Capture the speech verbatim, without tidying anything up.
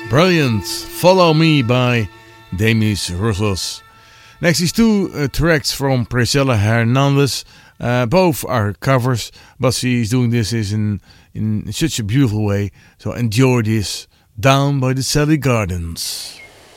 Brilliant. Follow Me by Demis Roussos. Next is two uh, tracks from Priscilla Hernandez. Uh, both are covers, but she's doing this is in, in such a beautiful way. So enjoy this. Down by the Sally Gardens.